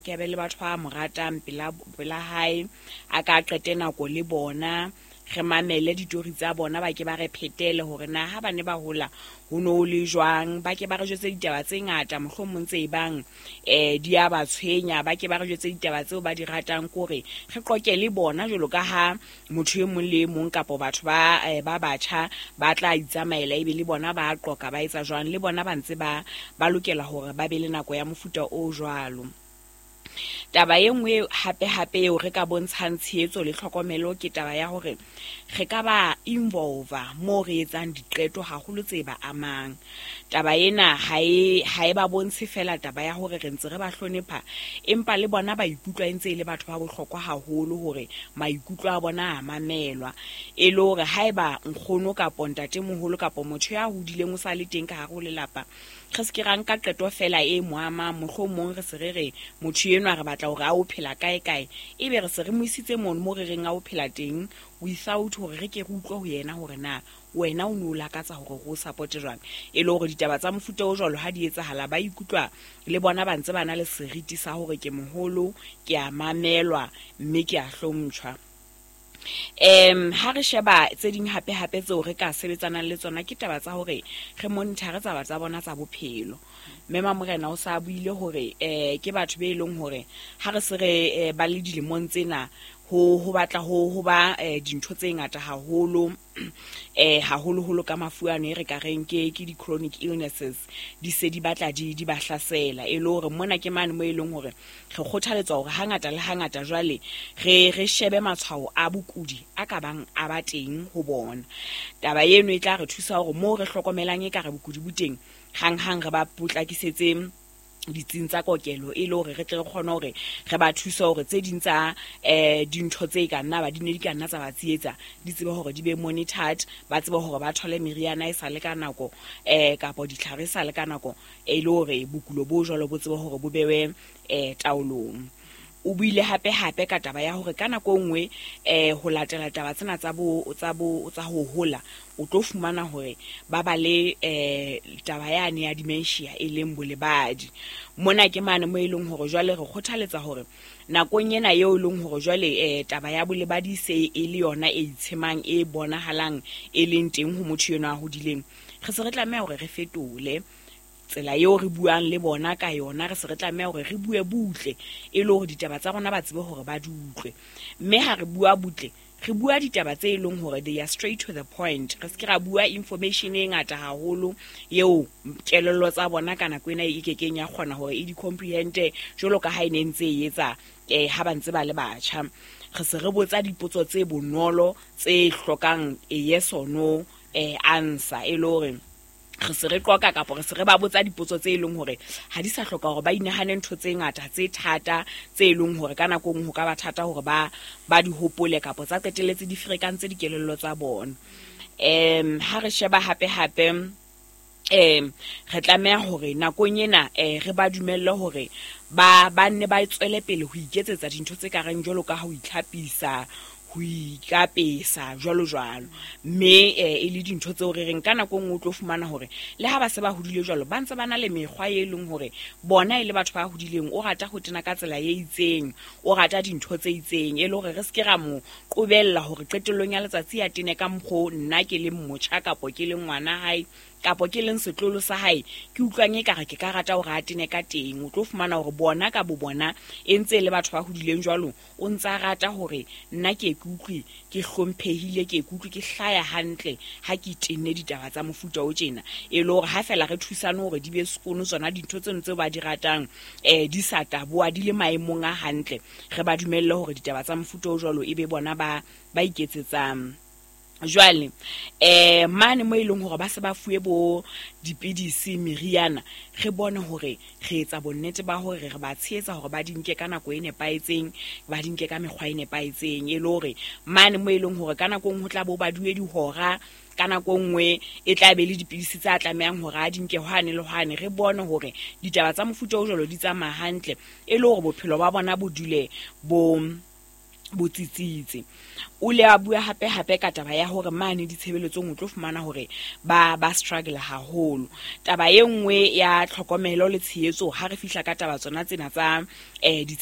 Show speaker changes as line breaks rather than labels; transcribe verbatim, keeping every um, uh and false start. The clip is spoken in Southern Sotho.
ke be le batho ba mo ratang pela pela hae a ka qete nako le bona re mamele ditori tsa bona ba ke ba re phetele hore na ha bane ba hola ho no le jwang ba ke ba re jwetse ditaba tse ngata mohlomong tse bang eh di a ba tshwenya ba ke ba re jwetse ditaba tseo ba di ratang kore re qoke le bona jolo ka ha motho e mong le mong kapo batho ba eh, ba batjha ba tla itsamaela e be le bona ba qoka ba etsa jwang le bona ba ntse ba ba lokela hore ba be le nako ya mofuta o jwalo. Taba e nngwe hape hape eo re ka bontshang tshehetso le tlhokomelo ke taba ya hore re ka ba involve mo re etsang diqeto haholo tse ba amang. Taba ena ha e ha e ba bontshe fela taba ya hore re ntse re ba hlonepha empa le bona ba ikutlwa ntse le batho ba bohlokwa haholo hore maikutlo a bona a mamelwa e le hore haeba nkgono kapo ntatemoholo kapo motho ya hodileng o sa le teng ka hare ho lelapa re se ke ra nka qeto fela e moama mohlomong re se re re motho enwa re batla hore a o phela kae kae ebe re se re mo isitse mono mo re reng a o phela teng without hore re ke re utlwe ho yena hore na wena o no lakatsa hore go support jwang e le hore ditaba tsa mofuta o jwalo ha di etsahala ba ikutlwa le bona ba ntse bana le seriti sa hore ke moholo ke a mamelwa mme ke a hlomptjwa. Em ha re sheba tse ding hape hape tseo re ka sebetsanang le tsona ke taba tsa hore re monitor tsa tsa bona tsa bophelo. Mema Morena o sa buile hore eh ke batho be eleng hore ha re se re ba le dilemong tsena ho ho batla ho ho ba dintho tse ngata haholo eh haholo holo ka mafu a ne re ka reng ke ke di chronic illnesses di se di batla di di ba hlasela e le hore mona ke mane mo eleng hore re kgothaletswa hore hangata le hangata jwale re re shebe matshwao a bokudi a ka bang a ba teng ho bona. Taba eno e tla re thusa hore mo re hlokomelang e ka re bokudi boteng hang hang re ba putlakisetse ditsing tsa kokelo e le hore re tle re kgone hore re ba thusa hore tse ding tsa eh dintho tse ka nna ba di ne di ka nna tsa ba tsietsa di tsebe hore di be monitored ba tsebe hore ba thole meriana e sa le ka nako eh kapo ditlhare sa le ka nako e le hore bokulo bo jwalo bo tsebe hore bo bewe eh taolong. O buile hape hape ka taba ya hore ka nako nngwe eh ho latela taba tsena tsa bo tsa bo tsa ho hola o tlo fumana hore ba ba le eh taba yane ya dementia e leng bolebadi mona ke mane mo eleng hore jwale re kgothaletsa hore nakong ena eo leng hore jwale eh taba ya bolebadi se e le yona e itshemang e bonahalang e leng teng ho motho yena a hodileng re se re tlameha hore re fetole tsela eo re buang le bona ka yona re se re tlameha hore re bue butle e le hore ditaba tsa rona ba tsebe hore ba di utlwe mme ha re bua butle re bua ditaba tse eleng hore they are straight to the point re se ke ra bua information e ngata haholo eo kelello tsa bona kana kwena e kekeng ya kgona hore e di comprehend jolo ka ha ine ntse e etsa eh ha ba ntse ba le batjha re se re botsa dipotso tse bonolo tse hlokang a yes or no eh answer e le hore re se re qoka kapo re se re ba botsa dipotso tse eleng hore ha di sa hloka hore ba inahane ntho tse ngata tse thata tse eleng hore kana kong ho ka ba thata hore ba ba di hopole kapo tsa qeteletse di frekantse dikelello tsa bona. Em ha re sheba hape hape em re tlameha hore nakong ena eh re ba dumelle hore ba ba nne ba tswele pele ho iketsetsa dintho tse ka reng jolo ka ho itlhapisa ho ikapesa jwalo jwalo mme e le dintho tseo re reng kana go ngwe o tlo fumana hore le ha ba se ba hodile jwalo ba ntse bana le mekgwa e leng hore bona e le batho ba hodileng o rata go tena ka tsela e itseng o rata dintho tse itseng e le hore re se ke ra mo qobella hore qetellong ya letsatsi ya tene ka mkgo nna ke le mmotjha kapo ke le ngwana hae kapo ke leng setlolo sa hae ke utlwang e ka re ke ka rata hore a tene ka teng o tlo fumana hore bona ka bo bona e ntse le batho ba hodileng jwalo o ntsa rata hore nna ke ke utlwi ke hlomphehile ke ke utlwi ke hlaya hantle ha ke tenne ditaba tsa mofuta o tjena e le hore ha fela re thusane hore di be sekono tsona dintho tseno tse ba di ratang eh di sa taboa di le maemong a hantle re ba dumelle hore ditaba tsa mofuta o jwalo e be bona ba ba iketsetsang jwale eh mane mo ileng hore ba se ba fuwe bo dipidisi meriana re bone hore re etsa bonnete ba hore re ba tsheetsa hore ba dinke ka nako e nepaetseng ba dinke ka mekgwa e nepaetseng e le hore mane mo ileng hore ka nako ngwe ho tla bo ba duwe di hora ka nako ngwe e tla be le dipidisi tsa tlamehang hore a dinke hwane le hwane re bone hore ditaba tsa mofuta o jolo di tsamaya hantle e le hore bophelo ba bona bo dule bo botsitsitse. O ile a bua hape hape ka taba ya hore mane ditshebeletsong o tlo fumana hore ba ba struggle haholo. Taba e nngwe ya tlhokomelo le tshehetso ha re fihla ka taba tsona tsena tsa eh